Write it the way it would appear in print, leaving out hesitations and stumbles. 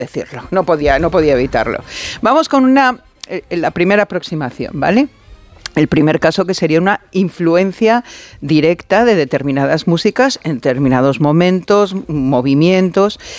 decirlo, no podía evitarlo. Vamos con la primera aproximación, ¿vale? El primer caso, que sería una influencia directa de determinadas músicas en determinados momentos, movimientos.